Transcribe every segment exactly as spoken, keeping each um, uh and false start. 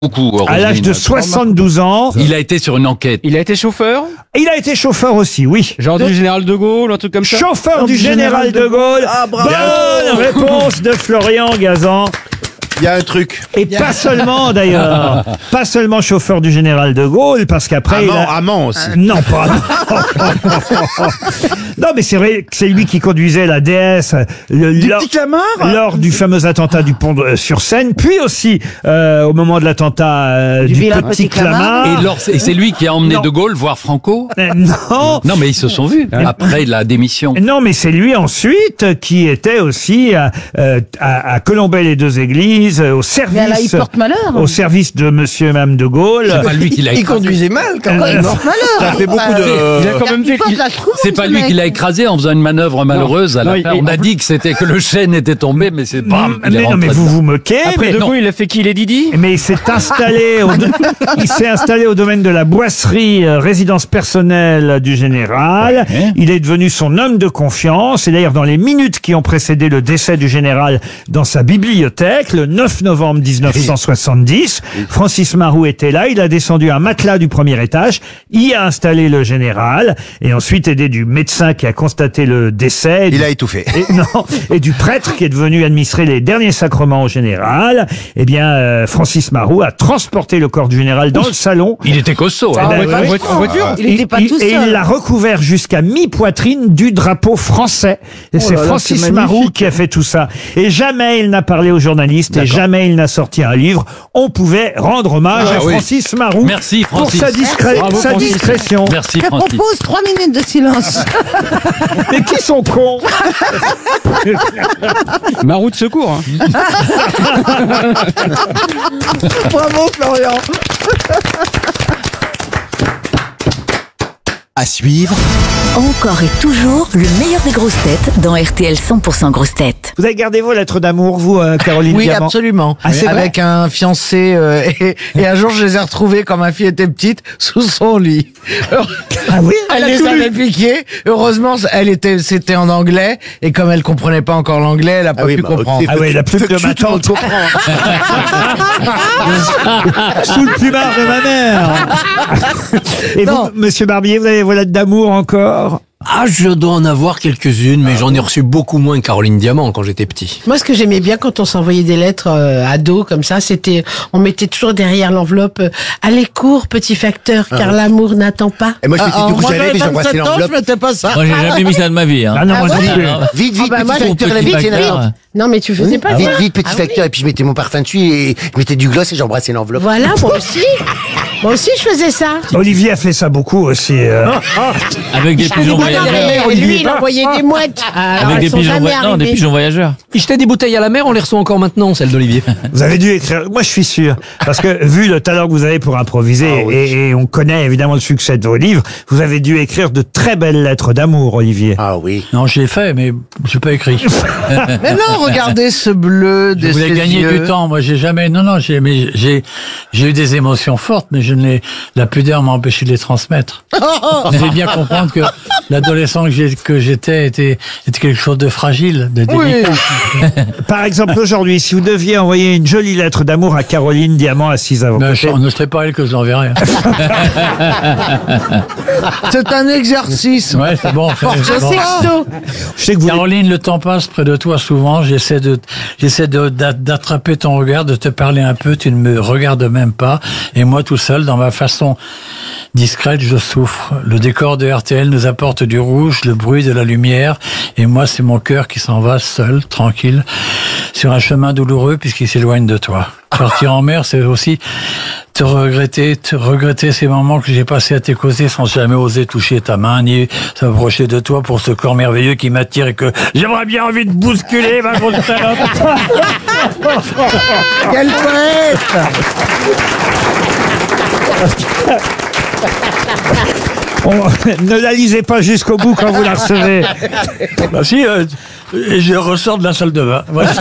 beaucoup. À l'âge de soixante-douze ans. Il a été sur une enquête. Il a été chauffeur? Il a été chauffeur aussi, oui. Genre du général de Gaulle, un truc comme ça? Chauffeur du général de Gaulle. Ah, bravo. Bonne réponse de Florian Gazan. Il y a un truc. Et pas seulement d'ailleurs, pas seulement chauffeur du général de Gaulle, parce qu'après... Amant, il a... amant aussi. Non, pas. Non, mais c'est vrai que c'est lui qui conduisait la D S le, Du lors, petit Clamart lors du fameux attentat du pont de, sur Seine, puis aussi euh, au moment de l'attentat euh, du, Du petit, vilain petit Clamart. Et, lors- et c'est lui qui a emmené Non. De Gaulle voir Franco. Euh, Non. Non, mais ils se sont vus après la démission. Non, mais c'est lui ensuite qui était aussi à, euh, à, à Colombey-les-Deux-Églises, au Mais là, il service, porte malheur. au service de Monsieur et Madame de Gaulle. C'est pas lui qui l'a Il écrasé. conduisait mal quand Il même. porte malheur. Ça a fait beaucoup de... Il a quand même Il fait... porte la trouille, C'est pas ce lui mec. qui l'a écrasé en faisant une manœuvre malheureuse à la Non, il- fin. On a dit que c'était que le chêne était tombé, mais c'est bam, il est mais non, mais rentré vous dedans. vous moquez. Après mais De non. Gaulle, il a fait qui? Les Didi? Mais il s'est installé, au, il s'est installé au domaine de la boisserie, euh, résidence personnelle du général. Ouais. Il est devenu son homme de confiance. Et d'ailleurs, dans les minutes qui ont précédé le décès du général, dans sa bibliothèque, le neuf novembre mille neuf cent soixante-dix, Francis Maroux était là. Il a descendu un matelas du premier étage, y a installé le général, et ensuite aidé du médecin qui a constaté le décès. et Il du- a étouffé. et, non, et du prêtre qui est devenu administrer les derniers sacrements au général, eh bien, euh, Francis Maroux a transporté le corps du général dans le salon. Il était costaud. hein. Eh ben, En oui. voiture- en voiture? Il était pas Et- tout et seul. il l'a recouvert jusqu'à mi-poitrine du drapeau français. Et c'est là là, Francis c'est Maroux magnifique. qui a fait tout ça. Et jamais il n'a parlé aux journalistes et jamais il n'a sorti un livre. On pouvait rendre hommage Ah à oui. Francis Maroux Merci, pour Francis. sa, discré- Bravo, sa Francis. discrétion. Merci Je Francis. propose trois minutes de silence. Mais qui sont cons? Ma roue de secours. Hein. Bravo Florian. À suivre, Encore et toujours le meilleur des grosses têtes dans R T L cent pour cent grosses têtes. Vous avez gardé vos lettres d'amour, vous, euh, Caroline Oui, Diamant? absolument. Ah, c'est Avec un fiancé euh, et, et un jour je les ai retrouvés quand ma fille était petite sous son lit. Ah oui? Elle les avait piqués. Heureusement, elle était, c'était en anglais et comme elle comprenait pas encore l'anglais, elle a pas Ah oui, pu bah, comprendre. ok. Ah oui, la plume de ma tante. Sous le plumard de ma mère. Et vous, Non. monsieur Barbier, vous avez vos lettres d'amour encore? Ah, je dois en avoir quelques-unes, mais j'en ai reçu beaucoup moins que Caroline Diamant quand j'étais petit. Moi, ce que j'aimais bien quand on s'envoyait des lettres euh, à dos comme ça, c'était, on mettait toujours derrière l'enveloppe euh, allez cours, petit facteur, car l'amour n'attend pas. Et moi je Ah, mettais ah, du rouge moi, à lèvres j'avais et j'embrassais vingt-sept ans, je l'enveloppe. mettais pas ça. Moi, j'ai jamais mis ça de ma vie. Hein. Ah non, moi non ouais. plus. Vite, vite, Ah bah, moi, petit j'ai facteur, petit la vite, c'est facteur. énorme. Non, mais tu faisais pas Vite, ça. vite, petit Ah facteur, oui. et puis je mettais mon parfum dessus et je mettais du gloss et j'embrassais l'enveloppe. Voilà, moi aussi. Moi aussi, je faisais ça. Olivier a fait ça beaucoup aussi. euh. Avec des pigeons voyageurs. Et lui, il envoyait des mouettes. Alors, Avec elles des sont pigeons, jamais voy- non, des arrivées. pigeons voyageurs. Il jetait des bouteilles à la mer, on les reçoit encore maintenant, celles d'Olivier. Vous avez dû écrire. Moi, je suis sûr. Parce que, vu le talent que vous avez pour improviser, et, et on connaît évidemment le succès de vos livres, vous avez dû écrire de très belles lettres d'amour, Olivier. Ah oui. Non, je l'ai fait, mais j'ai pas écrit. Mais non, regardez ce bleu Je de voulais ses gagner yeux. du temps. Moi, j'ai jamais. Non, non, j'ai, mais j'ai, j'ai eu des émotions fortes, mais je ne les. La pudeur m'a empêché de les transmettre. Vous devez bien comprendre que l'adolescent que, j'ai, que j'étais était, était quelque chose de fragile, de délicat. Par exemple, aujourd'hui, si vous deviez envoyer une jolie lettre d'amour à Caroline Diamant assise à vos Mais côtés. je- ne serait pas elle que je l'enverrais. C'est un exercice. Ouais, c'est bon. c'est- Un c'est bon. sexto. Je sais que vous. Caroline, le temps passe près de toi souvent. J'essaie de, j'essaie de, d'a- d'attraper ton regard, de te parler un peu. Tu ne me regardes même pas. Et moi, tout seul, dans ma façon discrète, je souffre. Le décor de R T L nous apporte du rouge, le bruit de la lumière. Et moi, c'est mon cœur qui s'en va seul, tranquille, sur un chemin douloureux puisqu'il s'éloigne de toi. Partir en mer, c'est aussi te regretter, te regretter ces moments que j'ai passés à tes côtés sans jamais oser toucher ta main ni s'approcher de toi pour ce corps merveilleux qui m'attire et que j'aimerais bien envie de bousculer, ma grosse salope. Quel poète. On- ne la lisez pas jusqu'au bout quand vous la recevez. Bah si, euh, et je ressors de la salle de bain. Voilà.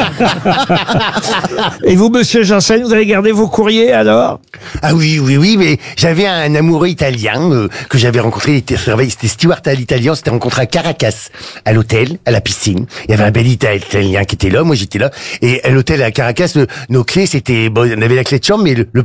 Et vous, monsieur Janssen, vous avez gardé vos courriers alors? Ah oui, oui, oui, mais j'avais un amoureux italien euh, que j'avais rencontré, il était, c'était steward à l'italien, on s'était rencontré à Caracas, à l'hôtel, à la piscine. Il y avait un bel italien qui était là, moi j'étais là, et à l'hôtel à Caracas, le- nos clés, c'était, bon, on avait la clé de chambre, mais le, le